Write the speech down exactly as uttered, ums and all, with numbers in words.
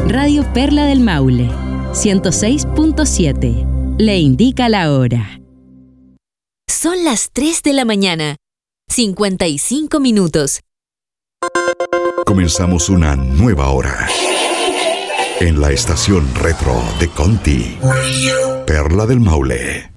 Radio Perla del Maule, ciento seis punto siete. Le indica la hora. Son las tres de la mañana, cincuenta y cinco minutos. Comenzamos una nueva hora en la estación retro de Conti, Perla del Maule.